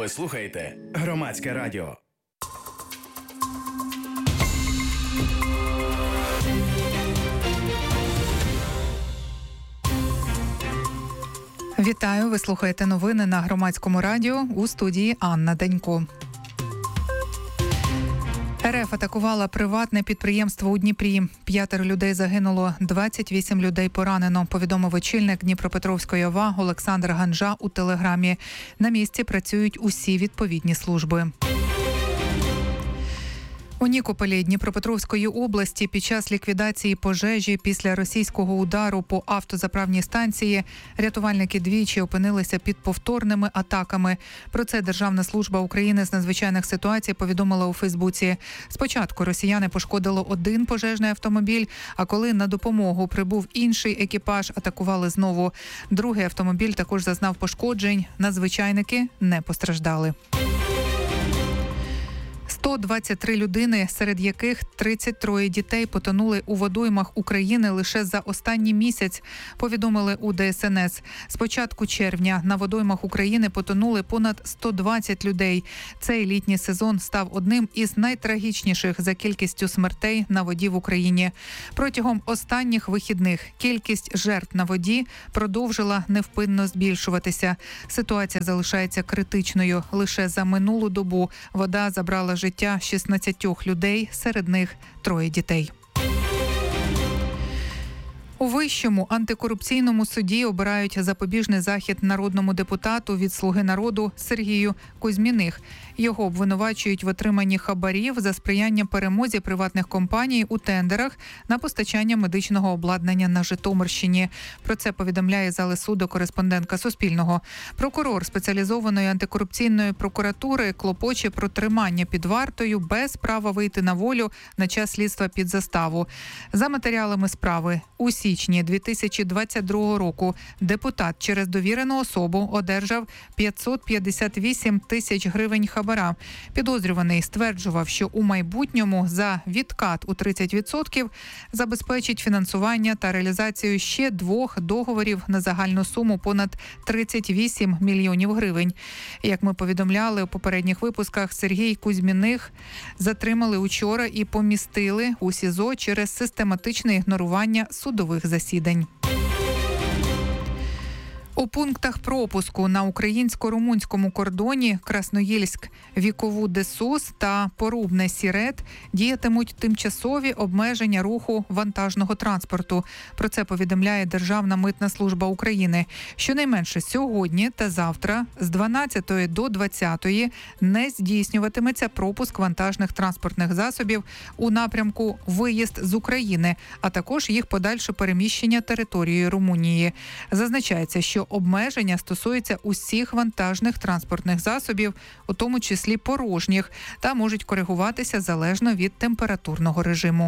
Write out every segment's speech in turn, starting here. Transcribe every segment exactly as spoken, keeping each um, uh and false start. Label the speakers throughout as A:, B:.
A: Ви слухаєте Громадське радіо.
B: Вітаю, ви слухаєте новини на Громадському радіо, у студії Анна Данько. РФ атакувала приватне підприємство у Дніпрі. П'ятеро людей загинуло, двадцять вісім людей поранено, повідомив очільник Дніпропетровської ОВА Олександр Ганжа у Телеграмі. На місці працюють усі відповідні служби. У Нікополі Дніпропетровської області під час ліквідації пожежі після російського удару по автозаправній станції рятувальники двічі опинилися під повторними атаками. Про це Державна служба України з надзвичайних ситуацій повідомила у Фейсбуці. Спочатку росіяни пошкодили один пожежний автомобіль, а коли на допомогу прибув інший екіпаж, атакували знову. Другий автомобіль також зазнав пошкоджень. Надзвичайники не постраждали. сто двадцять три людини, серед яких тридцять троє дітей, потонули у водоймах України лише за останній місяць, повідомили у Де Ес Ен Ес. З початку червня на водоймах України потонули понад сто двадцять людей. Цей літній сезон став одним із найтрагічніших за кількістю смертей на воді в Україні. Протягом останніх вихідних кількість жертв на воді продовжила невпинно збільшуватися. Ситуація залишається критичною. Лише за минулу добу вода забрала життя шістнадцять людей, серед них троє дітей. У Вищому антикорупційному суді обирають запобіжний захід народному депутату від «Слуги народу» Сергію Кузьміних. Його обвинувачують в отриманні хабарів за сприяння перемозі приватних компаній у тендерах на постачання медичного обладнання на Житомирщині. Про це повідомляє зали суду кореспондентка Суспільного. Прокурор спеціалізованої антикорупційної прокуратури клопоче про тримання під вартою без права вийти на волю на час слідства під заставу. За матеріалами справи, у січні дві тисячі двадцять другого року депутат через довірену особу одержав п'ятсот п'ятдесят вісім тисяч гривень хабара. Підозрюваний стверджував, що у майбутньому за відкат у тридцять відсотків забезпечить фінансування та реалізацію ще двох договорів на загальну суму понад тридцять вісім мільйонів гривень. Як ми повідомляли у попередніх випусках, Сергій Кузьміних затримали учора і помістили у СІЗО через систематичне ігнорування судових засідань. У пунктах пропуску на українсько-румунському кордоні Красноїльськ-Вікову-Десус та Порубне-Сірет діятимуть тимчасові обмеження руху вантажного транспорту. Про це повідомляє Державна митна служба України. Щонайменше сьогодні та завтра з дванадцятої до двадцятої не здійснюватиметься пропуск вантажних транспортних засобів у напрямку виїзд з України, а також їх подальше переміщення територією Румунії. Зазначається, що обмеження стосуються усіх вантажних транспортних засобів, у тому числі порожніх, та можуть коригуватися залежно від температурного режиму.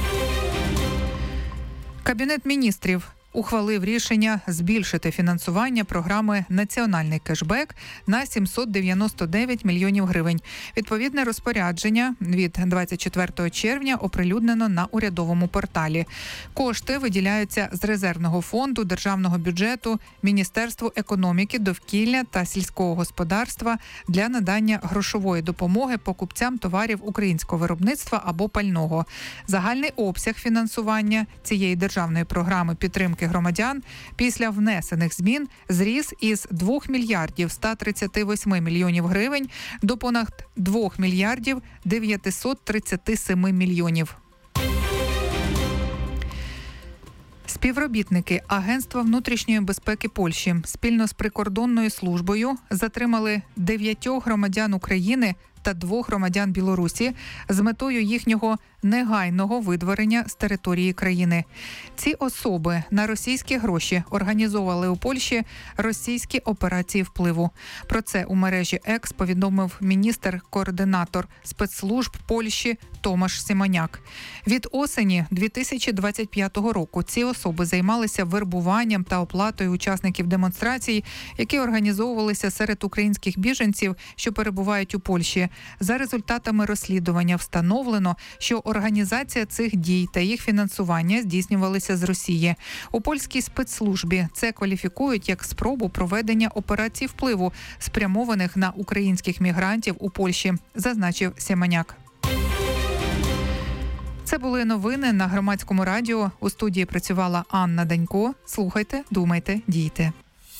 B: Кабінет міністрів ухвалив рішення збільшити фінансування програми «Національний кешбек» на сімсот дев'яносто дев'ять мільйонів гривень. Відповідне розпорядження від двадцять четвертого червня оприлюднено на урядовому порталі. Кошти виділяються з резервного фонду державного бюджету Міністерству економіки, довкілля та сільського господарства для надання грошової допомоги покупцям товарів українського виробництва або пального. Загальний обсяг фінансування цієї державної програми підтримки громадян після внесених змін зріс із двох мільярдів ста тридцяти восьми мільйонів гривень до понад двох мільярдів дев'ятисот тридцяти семи мільйонів. Співробітники Агентства внутрішньої безпеки Польщі спільно з прикордонною службою затримали дев'ятьох громадян України та двох громадян Білорусі з метою їхнього негайного видворення з території країни. Ці особи на російські гроші організовували у Польщі російські операції впливу. Про це у мережі Екс повідомив міністр-координатор спецслужб Польщі Томаш Сімоняк. Від осені дві тисячі двадцять п'ятого року ці особи займалися вербуванням та оплатою учасників демонстрацій, які організовувалися серед українських біженців, що перебувають у Польщі. Росії. За результатами розслідування встановлено, що організація цих дій та їх фінансування здійснювалися з Росії. У польській спецслужбі це кваліфікують як спробу проведення операцій впливу, спрямованих на українських мігрантів у Польщі, зазначив Сєманяк. Це були новини на Громадському радіо. У студії працювала Анна Данько. Слухайте, думайте, дійте.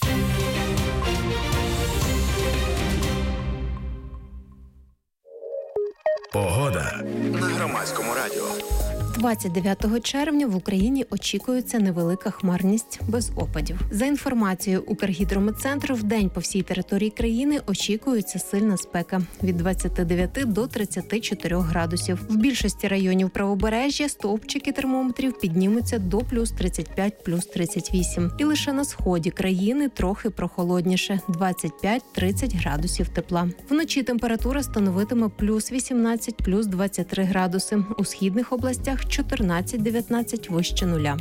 A: Погода на Громадському радіо.
C: двадцять дев'ятого червня в Україні очікується невелика хмарність без опадів. За інформацією Укргідрометцентру, в день по всій території країни очікується сильна спека – від двадцяти дев'яти до тридцяти чотирьох градусів. В більшості районів правобережжя стовпчики термометрів піднімуться до плюс тридцять п'ять, плюс тридцять вісім. І лише на сході країни трохи прохолодніше – двадцять п'ять - тридцять градусів тепла. Вночі температура становитиме плюс вісімнадцять, плюс двадцять три градуси. У східних областях чотирнадцять - дев'ятнадцять вище нуля.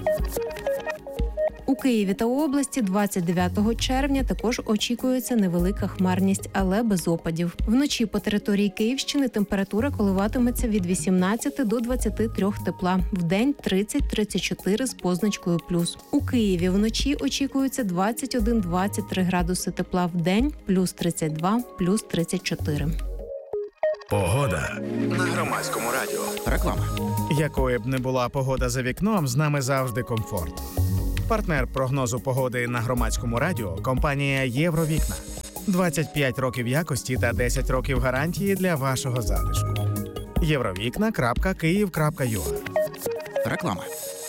C: У Києві та області двадцять дев'ятого червня також очікується невелика хмарність, але без опадів. Вночі по території Київщини температура коливатиметься від вісімнадцяти до двадцяти трьох тепла. Вдень тридцять - тридцять чотири з позначкою плюс. У Києві вночі очікується двадцять один - двадцять три градуси тепла. Вдень плюс тридцять два, плюс тридцять чотири.
A: Погода на Громадському радіо.
D: Реклама. Якою б не була погода за вікном, з нами завжди комфорт. Партнер прогнозу погоди на Громадському радіо – компанія «Євровікна». двадцять п'ять років якості та десять років гарантії для вашого затишку. євровікна крапка київ крапка ю а. Реклама.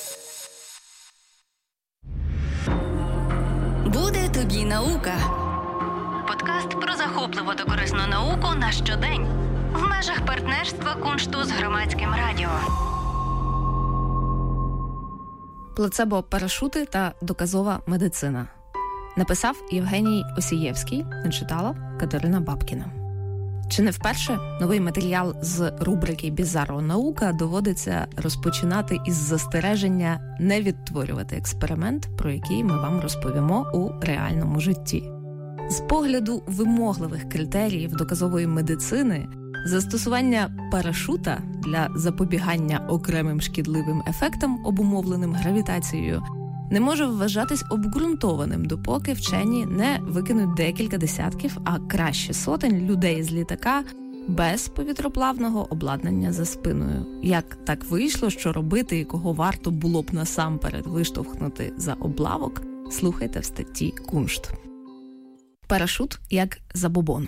E: Буде тобі наука. Подкаст про захопливу та корисну науку на щодень. В межах партнерства Куншту з Громадським радіо.
F: Плацебо, парашути та доказова медицина. Написав Євгеній Осієвський, начитала Катерина Бабкіна. Чи не вперше новий матеріал з рубрики «Бізарро наука» доводиться розпочинати із застереження не відтворювати експеримент, про який ми вам розповімо у реальному житті. З погляду вимогливих критеріїв доказової медицини, застосування парашута для запобігання окремим шкідливим ефектам, обумовленим гравітацією, не може вважатись обґрунтованим, допоки вчені не викинуть декілька десятків, а краще сотень людей з літака без повітроплавного обладнання за спиною. Як так вийшло, що робити і кого варто було б насамперед виштовхнути за облавок, слухайте в статті «Куншт». Парашут як забобон.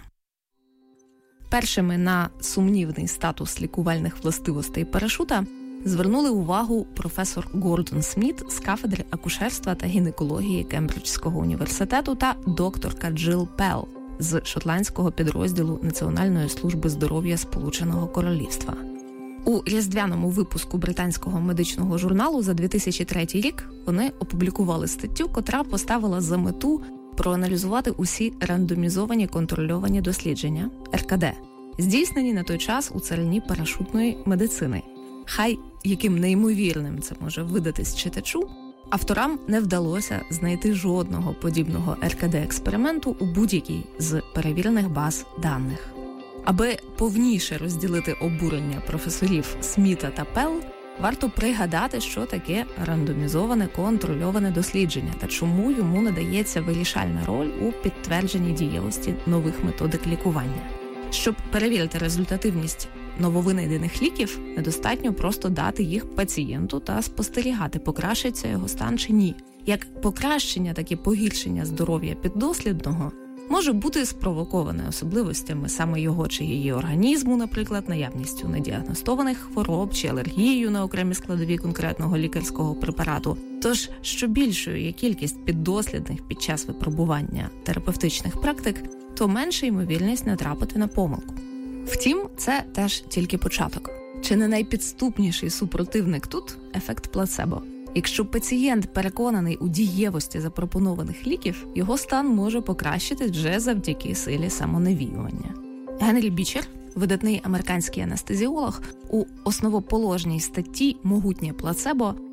F: Першими на сумнівний статус лікувальних властивостей парашута звернули увагу професор Гордон Сміт з кафедри акушерства та гінекології Кембриджського університету та докторка Джил Пелл з шотландського підрозділу Національної служби здоров'я Сполученого Королівства. У різдвяному випуску британського медичного журналу за дві тисячі третій рік вони опублікували статтю, котра поставила за мету проаналізувати усі рандомізовані контрольовані дослідження ер ка де, здійснені на той час у царині парашутної медицини. Хай яким неймовірним це може видатись читачу, авторам не вдалося знайти жодного подібного ер ка де-експерименту у будь-якій з перевірених баз даних. Аби повніше розділити обурення професорів Сміта та Пелл, варто пригадати, що таке рандомізоване контрольоване дослідження та чому йому надається вирішальна роль у підтвердженні дієвості нових методик лікування. Щоб перевірити результативність нововинайдених ліків, недостатньо просто дати їх пацієнту та спостерігати, покращиться його стан чи ні. Як покращення, так і погіршення здоров'я піддослідного може бути спровоковане особливостями саме його чи її організму, наприклад, наявністю недіагностованих хвороб чи алергією на окремі складові конкретного лікарського препарату. Тож, що більшою є кількість піддослідних під час випробування терапевтичних практик, то менша ймовірність натрапити на помилку. Втім, це теж тільки початок. Чи не найпідступніший супротивник тут – ефект плацебо. Якщо пацієнт переконаний у дієвості запропонованих ліків, його стан може покращитись вже завдяки силі самонавіювання. Генрі Бічер, видатний американський анестезіолог, у основоположній статті «Могутнє плацебо»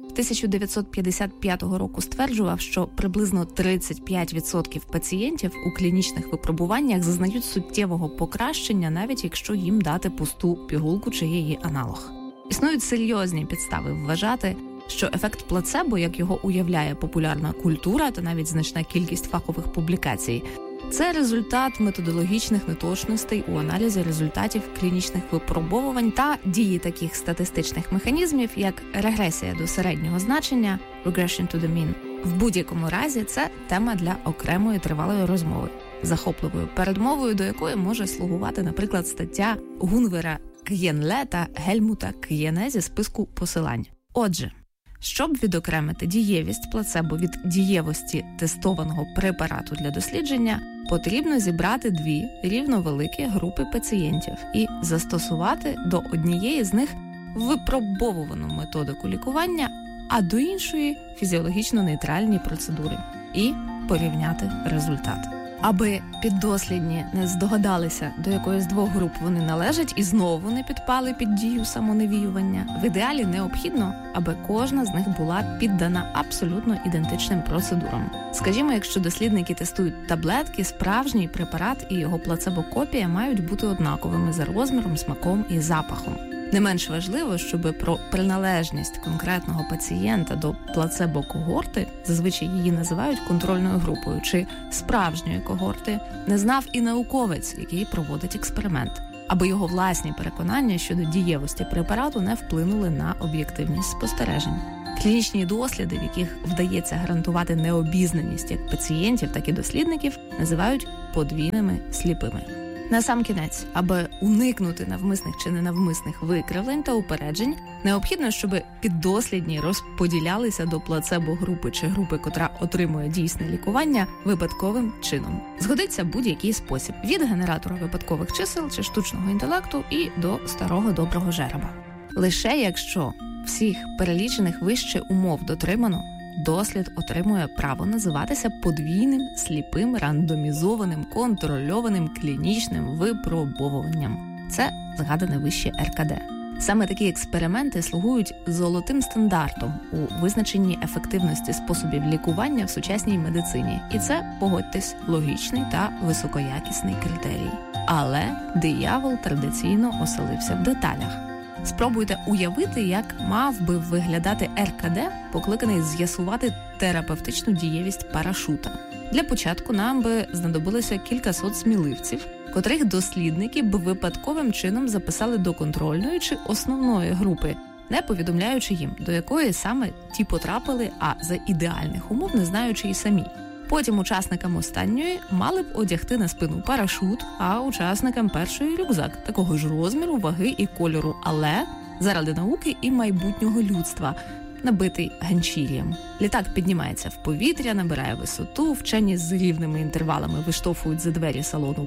F: тисяча дев'ятсот п'ятдесят п'ятого року стверджував, що приблизно тридцять п'ять відсотків пацієнтів у клінічних випробуваннях зазнають суттєвого покращення, навіть якщо їм дати пусту пігулку чи її аналог. Існують серйозні підстави вважати, що ефект плацебо, як його уявляє популярна культура та навіть значна кількість фахових публікацій, це результат методологічних неточностей у аналізі результатів клінічних випробовувань та дії таких статистичних механізмів, як регресія до середнього значення (regression to the mean). В будь-якому разі це тема для окремої тривалої розмови, захопливою передмовою до якої може слугувати, наприклад, стаття Гунвера К'єнле та Гельмута К'єне зі списку посилань. Отже, щоб відокремити дієвість плацебо від дієвості тестованого препарату для дослідження, потрібно зібрати дві рівновеликі групи пацієнтів і застосувати до однієї з них випробовувану методику лікування, а до іншої – фізіологічно-нейтральні процедури, і порівняти результат. Аби піддослідні не здогадалися, до якої з двох груп вони належать і знову не підпали під дію самонавіювання, в ідеалі необхідно, аби кожна з них була піддана абсолютно ідентичним процедурам. Скажімо, якщо дослідники тестують таблетки, справжній препарат і його плацебо-копія мають бути однаковими за розміром, смаком і запахом. Не менш важливо, щоб про приналежність конкретного пацієнта до плацебо-когорти, зазвичай її називають контрольною групою, чи справжньої когорти, не знав і науковець, який проводить експеримент, аби його власні переконання щодо дієвості препарату не вплинули на об'єктивність спостережень. Клінічні досліди, в яких вдається гарантувати необізнаність як пацієнтів, так і дослідників, називають подвійними сліпими. Насамкінець, аби уникнути навмисних чи ненавмисних викривлень та упереджень, необхідно, щоб піддослідні розподілялися до плацебо-групи чи групи, котра отримує дійсне лікування, випадковим чином. Згодиться будь-який спосіб – від генератора випадкових чисел чи штучного інтелекту і до старого доброго жереба. Лише якщо всіх перелічених вище умов дотримано, дослід отримує право називатися подвійним, сліпим, рандомізованим, контрольованим клінічним випробовуванням. Це згадане вище ер ка де. Саме такі експерименти слугують золотим стандартом у визначенні ефективності способів лікування в сучасній медицині. І це, погодьтесь, логічний та високоякісний критерій. Але диявол традиційно оселився в деталях. Спробуйте уявити, як мав би виглядати ер ка де, покликаний з'ясувати терапевтичну дієвість парашута. Для початку нам би знадобилося кількасот сміливців, котрих дослідники б випадковим чином записали до контрольної чи основної групи, не повідомляючи їм, до якої саме ті потрапили, а за ідеальних умов не знаючи і самі. Потім учасникам останньої мали б одягти на спину парашут, а учасникам першої рюкзак такого ж розміру, ваги і кольору, але заради науки і майбутнього людства, набитий ганчір'ям. Літак піднімається в повітря, набирає висоту, вчені з рівними інтервалами виштовхують за двері салону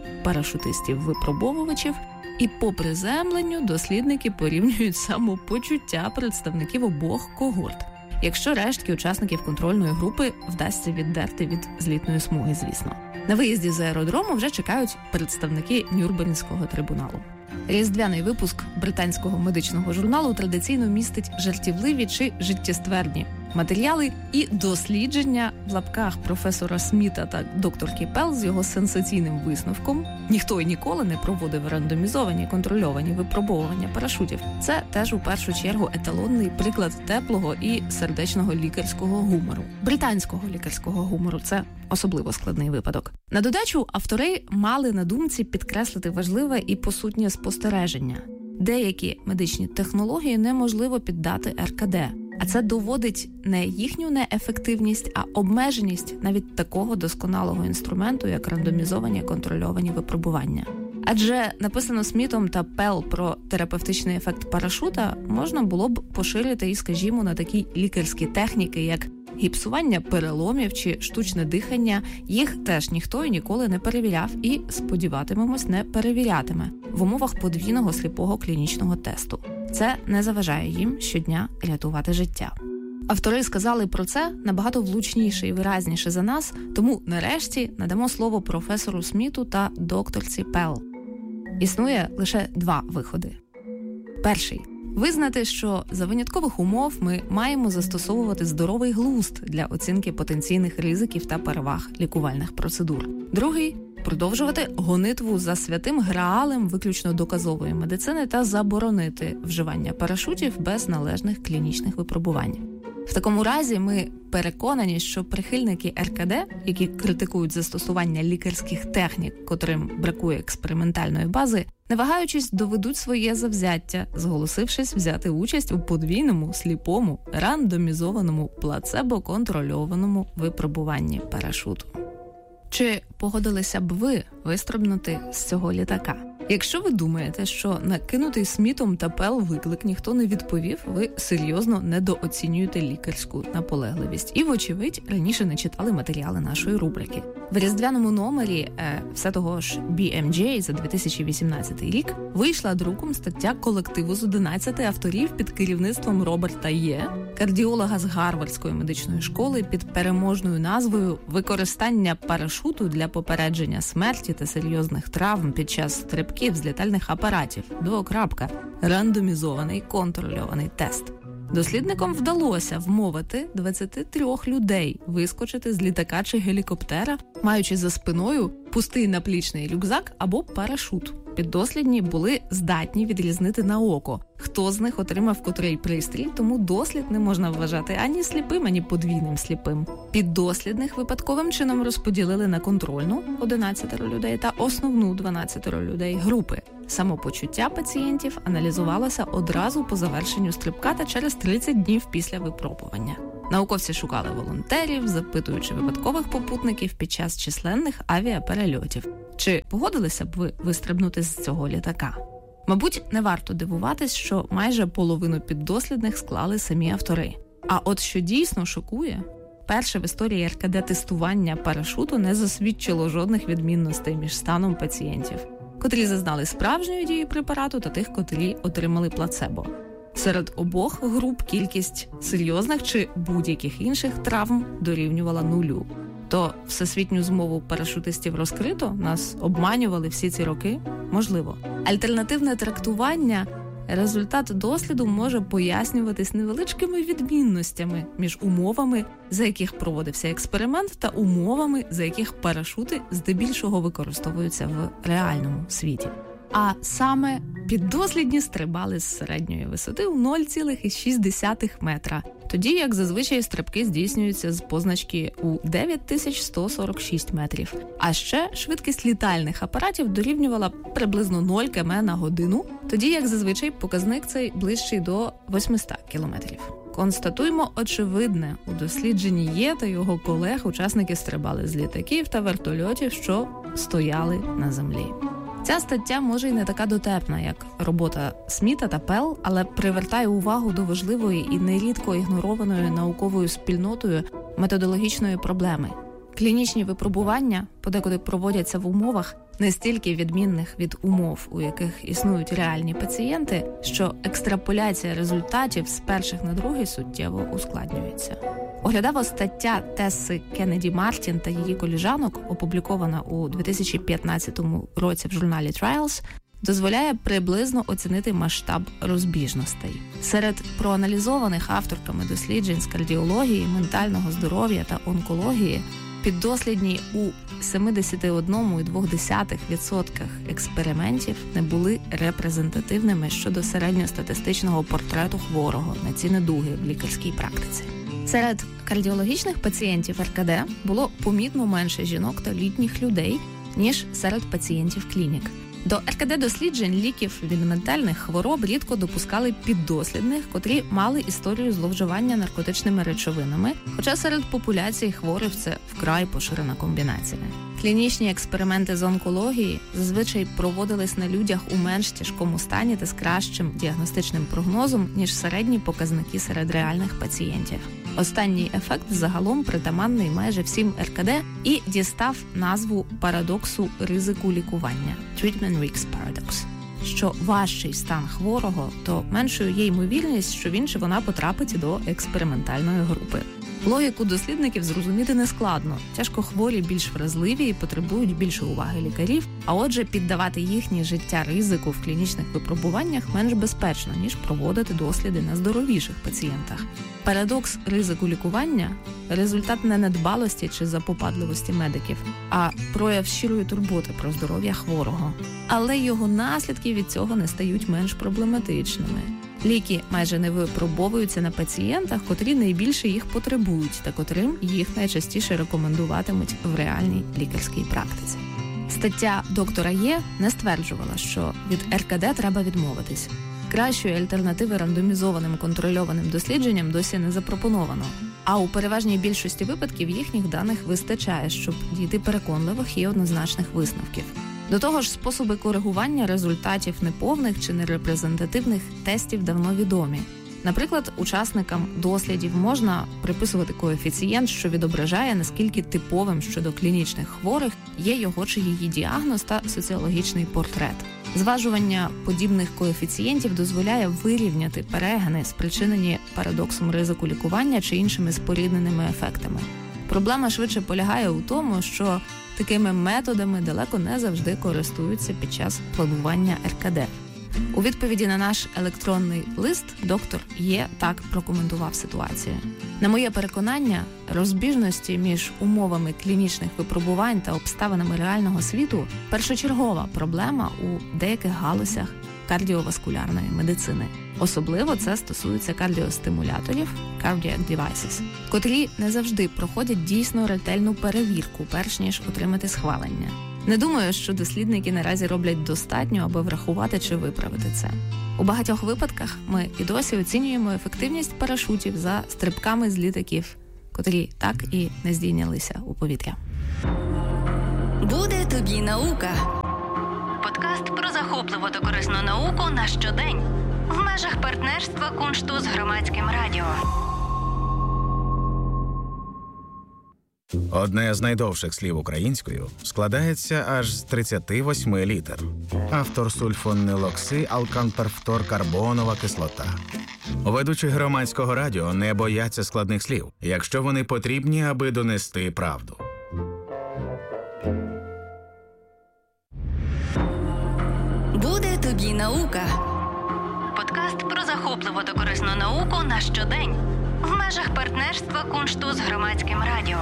F: парашутистів-випробовувачів, і по приземленню дослідники порівнюють самопочуття представників обох когорт. Якщо рештки учасників контрольної групи вдасться віддерти від злітної смуги, звісно. На виїзді з аеродрому вже чекають представники Нюрнберзького трибуналу. Різдвяний випуск британського медичного журналу традиційно містить жартівливі чи життєствердні матеріали і дослідження в лапках професора Сміта та докторки Пел з його сенсаційним висновком. Ніхто і ніколи не проводив рандомізовані, контрольовані випробовування парашутів. Це теж у першу чергу еталонний приклад теплого і сердечного лікарського гумору. Британського лікарського гумору – це особливо складний випадок. На додачу автори мали на думці підкреслити важливе і посутнє спостереження. Деякі медичні технології неможливо піддати ер ка де. А це доводить не їхню неефективність, а обмеженість навіть такого досконалого інструменту, як рандомізовані контрольовані випробування. Адже написано Смітом та Пел про терапевтичний ефект парашута можна було б поширити і, скажімо, на такі лікарські техніки, як гіпсування переломів чи штучне дихання. Їх теж ніхто і ніколи не перевіряв і, сподіватимемось, не перевірятиме в умовах подвійного сліпого клінічного тесту. Це не заважає їм щодня рятувати життя. Автори сказали про це набагато влучніше і виразніше за нас, тому нарешті надамо слово професору Сміту та докторці Пел. Існує лише два виходи. Перший – Визнати, що за виняткових умов ми маємо застосовувати здоровий глузд для оцінки потенційних ризиків та переваг лікувальних процедур. Другий – продовжувати гонитву за святим граалем виключно доказової медицини та заборонити вживання парашутів без належних клінічних випробувань. В такому разі ми переконані, що прихильники ер ка де, які критикують застосування лікарських технік, котрим бракує експериментальної бази, не вагаючись доведуть своє завзяття, зголосившись взяти участь у подвійному, сліпому, рандомізованому, плацебо-контрольованому випробуванні парашуту. Чи погодилися б ви вистрибнути з цього літака? Якщо ви думаєте, що на кинутий Смітом та Пел виклик ніхто не відповів, ви серйозно недооцінюєте лікарську наполегливість. І, вочевидь, раніше не читали матеріали нашої рубрики. В різдвяному номері е, все того ж бі ем джей за дві тисячі вісімнадцятий рік вийшла друком стаття колективу з одинадцяти авторів під керівництвом Роберта Є, кардіолога з Гарвардської медичної школи, під переможною назвою «Використання парашуту для попередження смерті та серйозних травм під час стрибків з літальних апаратів. Двокрапка. Рандомізований контрольований тест». Дослідникам вдалося вмовити двадцять три людей вискочити з літака чи гелікоптера, маючи за спиною пустий наплічний рюкзак або парашут. Піддослідні були здатні відрізнити на око, хто з них отримав котрий пристрій, тому дослід не можна вважати ані сліпим, ані подвійним сліпим. Піддослідних випадковим чином розподілили на контрольну – одинадцять людей та основну – дванадцять людей групи. Самопочуття пацієнтів аналізувалося одразу по завершенню стрибка та через тридцять днів після випробування. Науковці шукали волонтерів, запитуючи випадкових попутників під час численних авіаперельотів. Чи погодилися б ви вистрибнути з цього літака? Мабуть, не варто дивуватись, що майже половину піддослідних склали самі автори. А от що дійсно шокує, перше в історії ер ка де-тестування парашуту не засвідчило жодних відмінностей між станом пацієнтів, котрі зазнали справжньої дії препарату та тих, котрі отримали плацебо. Серед обох груп кількість серйозних чи будь-яких інших травм дорівнювала нулю. То всесвітню змову парашутистів розкрито? Нас обманювали всі ці роки? Можливо. Альтернативне трактування – результат досліду може пояснюватись невеличкими відмінностями між умовами, за яких проводився експеримент, та умовами, за яких парашути здебільшого використовуються в реальному світі. А саме піддослідні стрибали з середньої висоти у нуль цілих шість десятих метра, тоді як зазвичай стрибки здійснюються з позначки у дев'ять тисяч сто сорок шість метрів. А ще швидкість літальних апаратів дорівнювала приблизно нуль кілометрів на годину, тоді як зазвичай показник цей ближчий до восьмисот кілометрів. Констатуємо очевидне, у дослідженні Є та його колег учасники стрибали з літаків та вертольотів, що стояли на землі. Ця стаття може й не така дотепна, як робота Сміта та Пел, але привертає увагу до важливої і нерідко ігнорованої науковою спільнотою методологічної проблеми. Клінічні випробування подекуди проводяться в умовах не стільки відмінних від умов, у яких існують реальні пацієнти, що екстраполяція результатів з перших на другий суттєво ускладнюється. Оглядова стаття Тесси Кеннеді Мартін та її коліжанок, опублікована у дві тисячі п'ятнадцятому році в журналі Trials, дозволяє приблизно оцінити масштаб розбіжностей. Серед проаналізованих авторками досліджень з кардіології, ментального здоров'я та онкології піддослідні у сімдесят один цілих дві десятих відсотка експериментів не були репрезентативними щодо середньостатистичного портрету хворого на ці недуги в лікарській практиці. Серед кардіологічних пацієнтів ер ка де було помітно менше жінок та літніх людей, ніж серед пацієнтів клінік. До ер ка де-досліджень ліків від ментальних хвороб рідко допускали піддослідних, котрі мали історію зловживання наркотичними речовинами, хоча серед популяції хворих це вкрай поширена комбінація. Клінічні експерименти з онкології зазвичай проводились на людях у менш тяжкому стані та з кращим діагностичним прогнозом, ніж середні показники серед реальних пацієнтів. Останній ефект загалом притаманний майже всім ер ка де і дістав назву парадоксу ризику лікування – Treatment Risk Paradox. Що важчий стан хворого, то меншою є ймовірність, що він чи вона потрапить до експериментальної групи. Логіку дослідників зрозуміти нескладно. Тяжкохворі більш вразливі і потребують більше уваги лікарів, а отже, піддавати їхнє життя ризику в клінічних випробуваннях менш безпечно, ніж проводити досліди на здоровіших пацієнтах. Парадокс ризику лікування – результат не недбалості чи запопадливості медиків, а прояв щирої турботи про здоров'я хворого. Але його наслідки від цього не стають менш проблематичними. Ліки майже не випробовуються на пацієнтах, котрі найбільше їх потребують та котрим їх найчастіше рекомендуватимуть в реальній лікарській практиці. Стаття доктора Є не стверджувала, що від ер ка де треба відмовитись. Кращої альтернативи рандомізованим контрольованим дослідженням досі не запропоновано. А у переважній більшості випадків їхніх даних вистачає, щоб дійти переконливих і однозначних висновків. До того ж, способи коригування результатів неповних чи нерепрезентативних тестів давно відомі. Наприклад, учасникам дослідів можна приписувати коефіцієнт, що відображає, наскільки типовим щодо клінічних хворих є його чи її діагноз та соціологічний портрет. Зважування подібних коефіцієнтів дозволяє вирівняти перегини, спричинені парадоксом ризику лікування чи іншими спорідненими ефектами. Проблема швидше полягає у тому, що такими методами далеко не завжди користуються під час планування ер ка де. У відповіді на наш електронний лист доктор Є так прокоментував ситуацію. На моє переконання, розбіжності між умовами клінічних випробувань та обставинами реального світу – першочергова проблема у деяких галузях кардіоваскулярної медицини. Особливо це стосується кардіостимуляторів cardiac devices, котрі не завжди проходять дійсно ретельну перевірку, перш ніж отримати схвалення. Не думаю, що дослідники наразі роблять достатньо, аби врахувати чи виправити це. У багатьох випадках ми і досі оцінюємо ефективність парашутів за стрибками з літаків, котрі так і не здійнялися у повітря.
E: Буде тобі наука. Подкаст про захопливу та корисну науку на щодень. В межах партнерства Куншту з Громадським радіо.
D: Одне з найдовших слів українською складається аж з тридцяти восьми літер. Автор сульфонилокси алканперфторкарбонова кислота. Ведучі Громадського радіо не бояться складних слів, якщо вони потрібні, аби донести правду.
E: Буде тобі наука. Подкаст про захопливу та корисну науку на щодень. В межах партнерства Куншту з Громадським радіо.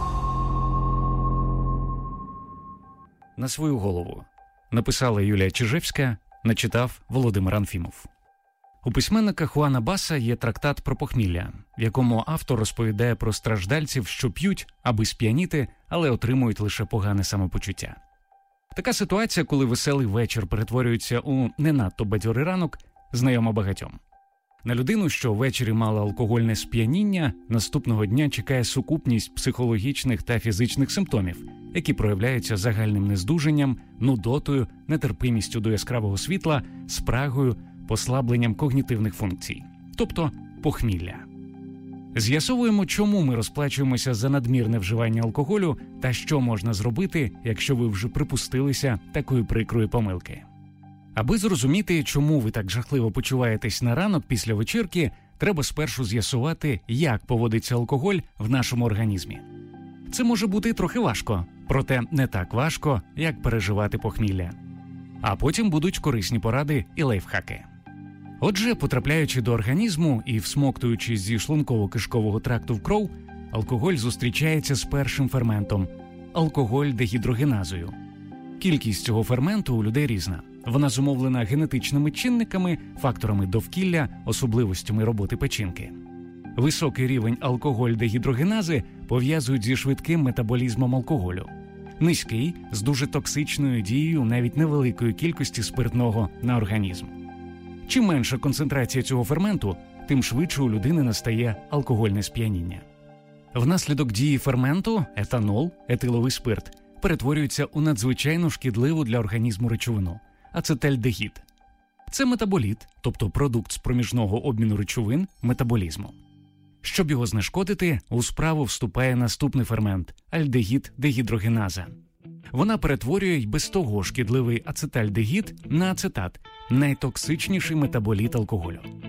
G: На свою голову. Написала Юлія Чижевська, начитав Володимир Анфімов. У письменника Хуана Баса є трактат про похмілля, в якому автор розповідає про страждальців, що п'ють, аби сп'яніти, але отримують лише погане самопочуття. Така ситуація, коли веселий вечір перетворюється у не надто бадьорий ранок, знайома багатьом. На людину, що ввечері мала алкогольне сп'яніння, наступного дня чекає сукупність психологічних та фізичних симптомів, які проявляються загальним нездужанням, нудотою, нетерпимістю до яскравого світла, спрагою, послабленням когнітивних функцій, тобто похмілля. З'ясовуємо, чому ми розплачуємося за надмірне вживання алкоголю та що можна зробити, якщо ви вже припустилися такої прикрої помилки. Аби зрозуміти, чому ви так жахливо почуваєтесь на ранок після вечірки, треба спершу з'ясувати, як поводиться алкоголь в нашому організмі. Це може бути трохи важко, проте не так важко, як переживати похмілля. А потім будуть корисні поради і лайфхаки. Отже, потрапляючи до організму і всмоктуючи зі шлунково-кишкового тракту в кров, алкоголь зустрічається з першим ферментом – алкоголь-дегідрогеназою. Кількість цього ферменту у людей різна. Вона зумовлена генетичними чинниками, факторами довкілля, особливостями роботи печінки. Високий рівень алкоголь-дегідрогенази пов'язують зі швидким метаболізмом алкоголю. Низький – з дуже токсичною дією навіть невеликої кількості спиртного на організм. Чим менша концентрація цього ферменту, тим швидше у людини настає алкогольне сп'яніння. Внаслідок дії ферменту етанол, етиловий спирт, перетворюється у надзвичайно шкідливу для організму речовину – ацетальдегід. Це метаболіт, тобто продукт з проміжного обміну речовин метаболізму. Щоб його знешкодити, у справу вступає наступний фермент – альдегід-дегідрогеназа. Вона перетворює й без того шкідливий ацетальдегід на ацетат – найтоксичніший метаболіт алкоголю.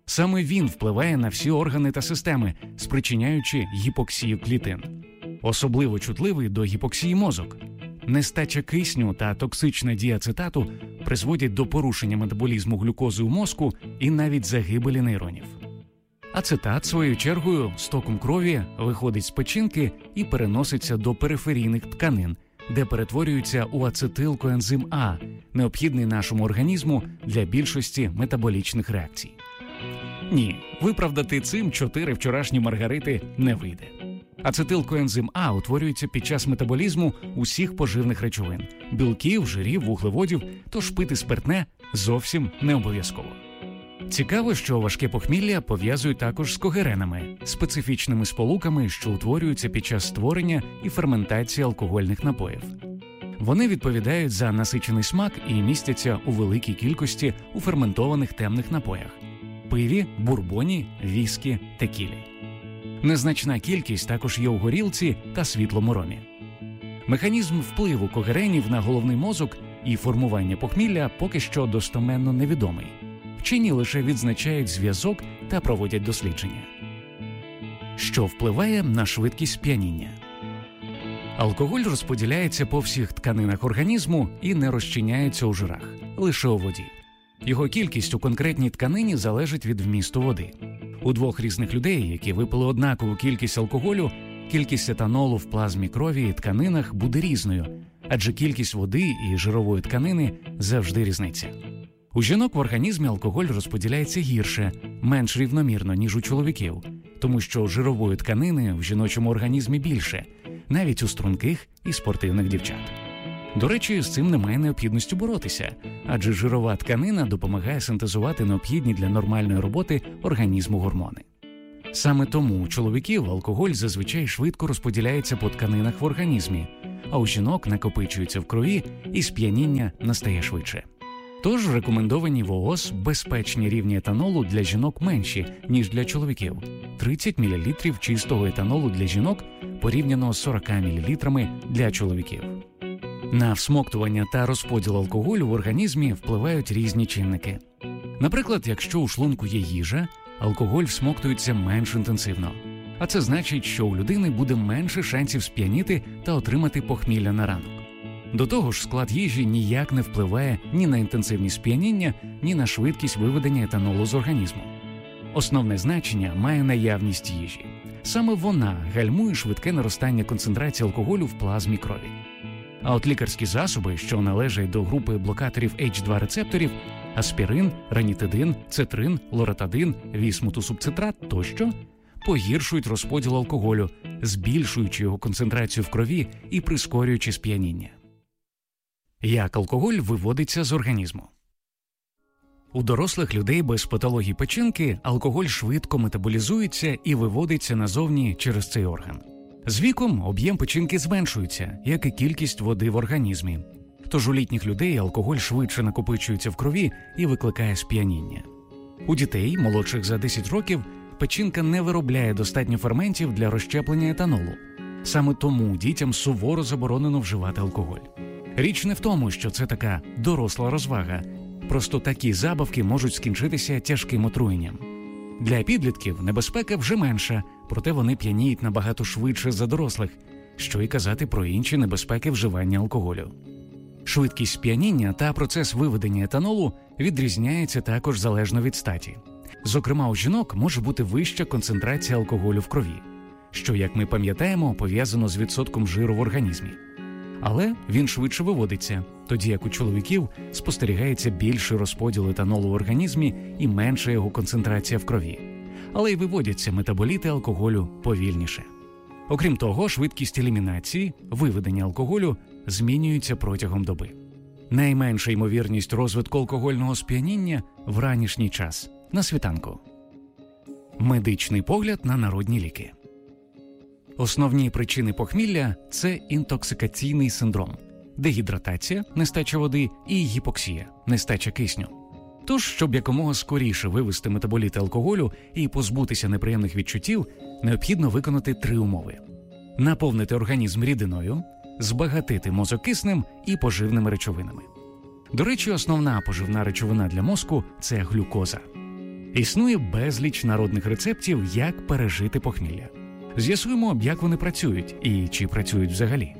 G: Саме він впливає на всі органи та системи, спричиняючи гіпоксію клітин. Особливо чутливий до гіпоксії мозок. Нестача кисню та токсична дія ацетату призводять до порушення метаболізму глюкози у мозку і навіть загибелі нейронів. Ацетат, своєю чергою, стоком крові виходить з печінки і переноситься до периферійних тканин, де перетворюється у ацетилкоензим А, необхідний нашому організму для більшості метаболічних реакцій. Ні, виправдати цим чотири вчорашні маргарити не вийде. Ацетилкоензим А утворюється під час метаболізму усіх поживних речовин – білків, жирів, вуглеводів, тож пити спиртне зовсім не обов'язково. Цікаво, що важке похмілля пов'язують також з когеренами – специфічними сполуками, що утворюються під час створення і ферментації алкогольних напоїв. Вони відповідають за насичений смак і містяться у великій кількості у ферментованих темних напоях – пиві, бурбоні, віскі, текілі. Незначна кількість також є у горілці та світлому ромі. Механізм впливу когеренів на головний мозок і формування похмілля поки що достеменно невідомий. Вчені лише відзначають зв'язок та проводять дослідження. Що впливає на швидкість сп'яніння? Алкоголь розподіляється по всіх тканинах організму і не розчиняється у жирах, лише у воді. Його кількість у конкретній тканині залежить від вмісту води. У двох різних людей, які випили однакову кількість алкоголю, кількість етанолу в плазмі крові і тканинах буде різною, адже кількість води і жирової тканини завжди різниця. У жінок в організмі алкоголь розподіляється гірше, менш рівномірно, ніж у чоловіків, тому що жирової тканини в жіночому організмі більше, навіть у струнких і спортивних дівчат. До речі, з цим немає необхідності боротися, адже жирова тканина допомагає синтезувати необхідні для нормальної роботи організму гормони. Саме тому у чоловіків алкоголь зазвичай швидко розподіляється по тканинах в організмі, а у жінок накопичується в крові і сп'яніння настає швидше. Тож рекомендовані ВООЗ безпечні рівні етанолу для жінок менші, ніж для чоловіків – тридцять мілілітрів чистого етанолу для жінок порівняно з сорок мілілітрами для чоловіків. На всмоктування та розподіл алкоголю в організмі впливають різні чинники. Наприклад, якщо у шлунку є їжа, алкоголь всмоктується менш інтенсивно. А це значить, що у людини буде менше шансів сп'яніти та отримати похмілля на ранок. До того ж, склад їжі ніяк не впливає ні на інтенсивність сп'яніння, ні на швидкість виведення етанолу з організму. Основне значення має наявність їжі. Саме вона гальмує швидке наростання концентрації алкоголю в плазмі крові. А от лікарські засоби, що належать до групи блокаторів ейч два рецепторів – аспірин, ранітидин, цетрин, лоратадин, вісмутусубцитрат тощо – погіршують розподіл алкоголю, збільшуючи його концентрацію в крові і прискорюючи сп'яніння. Як алкоголь виводиться з організму? У дорослих людей без патології печінки алкоголь швидко метаболізується і виводиться назовні через цей орган. З віком об'єм печінки зменшується, як і кількість води в організмі. Тож у літніх людей алкоголь швидше накопичується в крові і викликає сп'яніння. У дітей, молодших за десять років, печінка не виробляє достатньо ферментів для розщеплення етанолу. Саме тому дітям суворо заборонено вживати алкоголь. Річ не в тому, що це така доросла розвага. Просто такі забавки можуть скінчитися тяжким отруєнням. Для підлітків небезпека вже менша, проте вони п'яніють набагато швидше за дорослих, що й казати про інші небезпеки вживання алкоголю. Швидкість сп'яніння та процес виведення етанолу відрізняється також залежно від статі. Зокрема, у жінок може бути вища концентрація алкоголю в крові, що, як ми пам'ятаємо, пов'язано з відсотком жиру в організмі. Але він швидше виводиться, тоді як у чоловіків спостерігається більший розподіл етанолу в організмі і менша його концентрація в крові. Але й виводяться метаболіти алкоголю повільніше. Окрім того, швидкість елімінації, виведення алкоголю змінюється протягом доби. Найменша ймовірність розвитку алкогольного сп'яніння в ранішній час, на світанку. Медичний погляд на народні ліки. Основні причини похмілля – це інтоксикаційний синдром, дегідратація, нестача води і гіпоксія, нестача кисню. Тож, щоб якомога скоріше вивести метаболіти алкоголю і позбутися неприємних відчуттів, необхідно виконати три умови. Наповнити організм рідиною, збагатити мозок киснем і поживними речовинами. До речі, основна поживна речовина для мозку – це глюкоза. Існує безліч народних рецептів, як пережити похмілля. З'ясуємо, як вони працюють і чи працюють взагалі.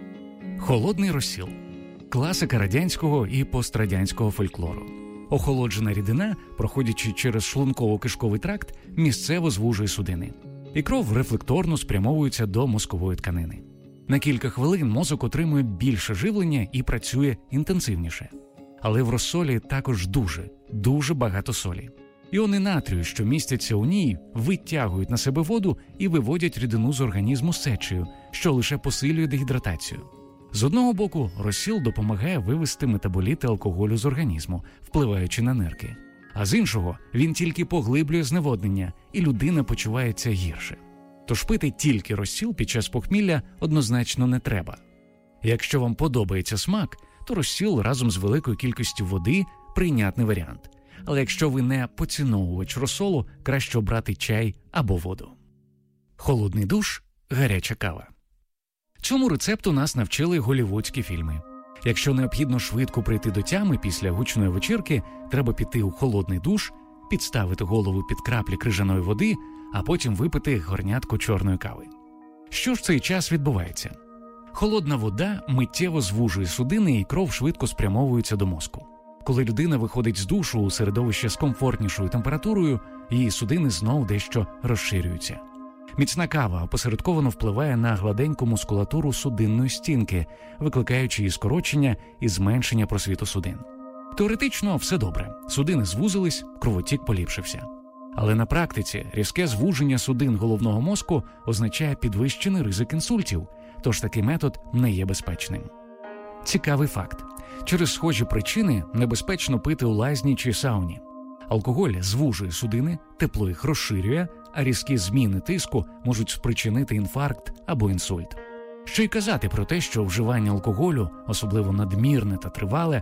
G: Холодний розсіл – класика радянського і пострадянського фольклору. Охолоджена рідина, проходячи через шлунково-кишковий тракт, місцево звужує судини. І кров рефлекторно спрямовується до мозкової тканини. На кілька хвилин мозок отримує більше живлення і працює інтенсивніше. Але в розсолі також дуже, дуже багато солі. Іони натрію, що містяться у ній, витягують на себе воду і виводять рідину з організму сечею, що лише посилює дегідратацію. З одного боку, розсіл допомагає вивести метаболіти алкоголю з організму, впливаючи на нирки. А з іншого, він тільки поглиблює зневоднення, і людина почувається гірше. Тож пити тільки розсіл під час похмілля однозначно не треба. Якщо вам подобається смак, то розсіл разом з великою кількістю води – прийнятний варіант. Але якщо ви не поціновувач розсолу, краще обрати чай або воду. Холодний душ – гаряча кава. Цьому рецепту нас навчили голлівудські фільми. Якщо необхідно швидко прийти до тями після гучної вечірки, треба піти у холодний душ, підставити голову під краплі крижаної води, а потім випити горнятку чорної кави. Що ж в цей час відбувається? Холодна вода миттєво звужує судини і кров швидко спрямовується до мозку. Коли людина виходить з душу у середовище з комфортнішою температурою, її судини знов дещо розширюються. Міцна кава опосередковано впливає на гладеньку мускулатуру судинної стінки, викликаючи її скорочення і зменшення просвіту судин. Теоретично все добре, судини звузились, кровотік поліпшився. Але на практиці різке звуження судин головного мозку означає підвищений ризик інсультів, тож такий метод не є безпечним. Цікавий факт. Через схожі причини небезпечно пити у лазні чи сауні. Алкоголь звужує судини, тепло їх розширює, а різкі зміни тиску можуть спричинити інфаркт або інсульт. Що й казати про те, що вживання алкоголю, особливо надмірне та тривале,